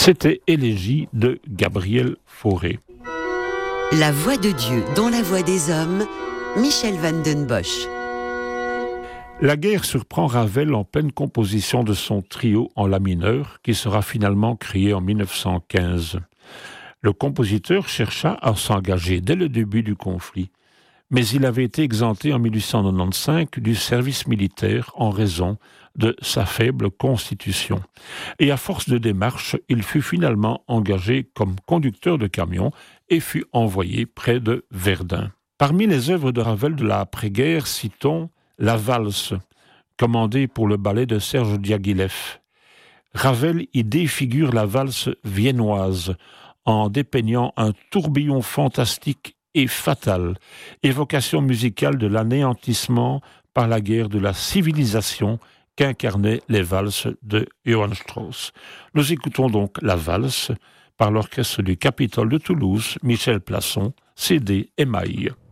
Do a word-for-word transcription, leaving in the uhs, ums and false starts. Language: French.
C'était Élégie de Gabriel Fauré. La voix de Dieu dans la voix des hommes, Michel van den Bosch. La guerre surprend Ravel en pleine composition de son trio en la mineur, qui sera finalement créé en mille neuf cent quinze. Le compositeur chercha à s'engager dès le début du conflit, mais il avait été exempté en mille huit cent quatre-vingt-quinze du service militaire en raison de sa faible constitution. Et à force de démarches, il fut finalement engagé comme conducteur de camion et fut envoyé près de Verdun. Parmi les œuvres de Ravel de l'après-guerre, citons La valse, commandée pour le ballet de Serge Diaghilev. Ravel y défigure la valse viennoise en dépeignant un tourbillon fantastique et fatal, évocation musicale de l'anéantissement par la guerre de la civilisation qu'incarnaient les valses de Johann Strauss. Nous écoutons donc la valse par l'orchestre du Capitole de Toulouse, Michel Plasson, C D Émail.